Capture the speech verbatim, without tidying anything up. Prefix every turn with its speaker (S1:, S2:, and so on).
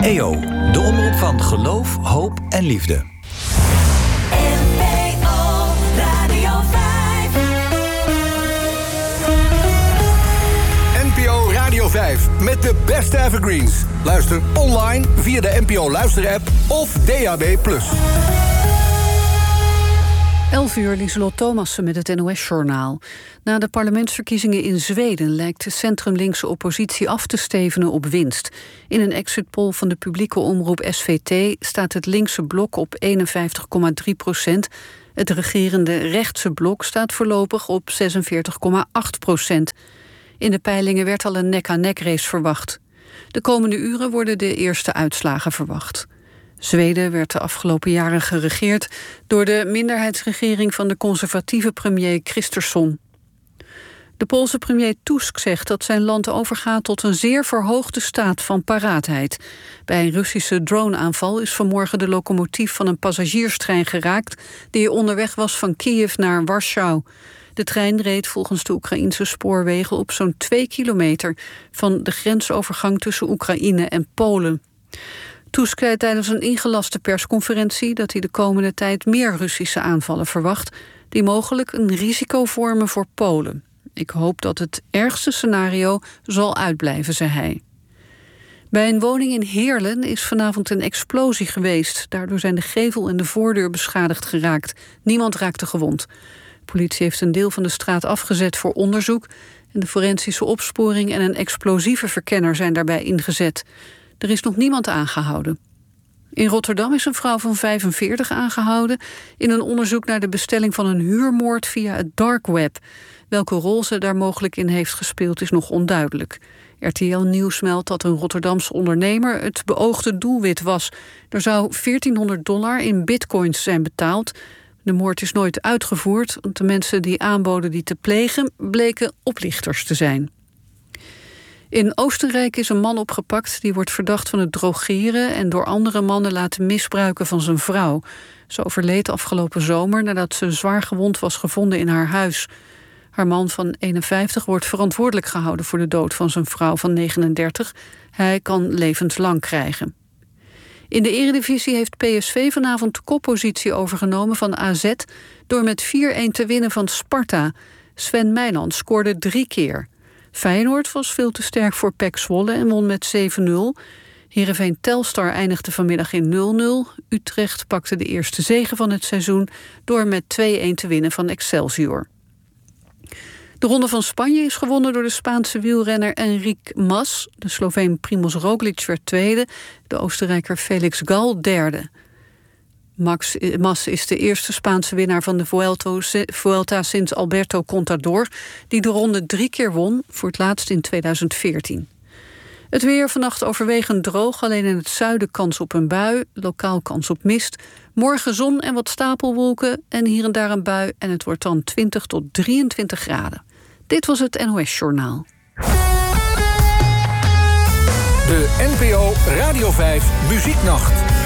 S1: E O, de omroep van geloof, hoop en liefde.
S2: N P O Radio vijf.
S3: N P O Radio vijf met de beste evergreens. Luister online via de N P O luisterapp of D A B plus.
S4: elf uur, Lieselot Thomassen met het N O S-journaal. Na de parlementsverkiezingen in Zweden lijkt de centrumlinkse oppositie af te stevenen op winst. In een exitpoll van de publieke omroep S V T staat het linkse blok op eenenvijftig komma drie procent. Het regerende rechtse blok staat voorlopig op zesenveertig komma acht procent. In de peilingen werd al een nek-aan-nek race verwacht. De komende uren worden de eerste uitslagen verwacht. Zweden werd de afgelopen jaren geregeerd door de minderheidsregering van de conservatieve premier Kristersson. De Poolse premier Tusk zegt dat zijn land overgaat tot een zeer verhoogde staat van paraatheid. Bij een Russische droneaanval is vanmorgen de locomotief van een passagierstrein geraakt die onderweg was van Kiev naar Warschau. De trein reed volgens de Oekraïense spoorwegen op zo'n twee kilometer van de grensovergang tussen Oekraïne en Polen. Tusk zei tijdens een ingelaste persconferentie dat hij de komende tijd meer Russische aanvallen verwacht, die mogelijk een risico vormen voor Polen. Ik hoop dat het ergste scenario zal uitblijven, zei hij. Bij een woning in Heerlen is vanavond een explosie geweest. Daardoor zijn de gevel en de voordeur beschadigd geraakt. Niemand raakte gewond. De politie heeft een deel van de straat afgezet voor onderzoek en de forensische opsporing en een explosieve verkenner zijn daarbij ingezet. Er is nog niemand aangehouden. In Rotterdam is een vrouw van vijfenveertig aangehouden in een onderzoek naar de bestelling van een huurmoord via het dark web. Welke rol ze daar mogelijk in heeft gespeeld is nog onduidelijk. R T L Nieuws meldt dat een Rotterdamse ondernemer het beoogde doelwit was. Er zou veertienhonderd dollar in bitcoins zijn betaald. De moord is nooit uitgevoerd, want de mensen die aanboden die te plegen bleken oplichters te zijn. In Oostenrijk is een man opgepakt die wordt verdacht van het drogeren en door andere mannen laten misbruiken van zijn vrouw. Ze overleed afgelopen zomer nadat ze zwaar gewond was gevonden in haar huis. Haar man van eenenvijftig wordt verantwoordelijk gehouden voor de dood van zijn vrouw van negenendertig. Hij kan levenslang krijgen. In de Eredivisie heeft P S V vanavond de koppositie overgenomen van A Z door met vier-een te winnen van Sparta. Sven Meijland scoorde drie keer. Feyenoord was veel te sterk voor P E C Zwolle en won met zeven nul. Heerenveen Telstar eindigde vanmiddag in nul nul. Utrecht pakte de eerste zege van het seizoen door met twee-een te winnen van Excelsior. De Ronde van Spanje is gewonnen door de Spaanse wielrenner Enric Mas. De Sloveen Primož Roglič werd tweede, de Oostenrijker Felix Gal derde. Max, Mas is de eerste Spaanse winnaar van de Vuelta, Vuelta sinds Alberto Contador, die de ronde drie keer won, voor het laatst in tweeduizend veertien. Het weer vannacht overwegend droog, alleen in het zuiden kans op een bui, lokaal kans op mist. Morgen zon en wat stapelwolken en hier en daar een bui en het wordt dan twintig tot drieëntwintig graden. Dit was het N O S-journaal.
S3: De N P O Radio vijf Muzieknacht.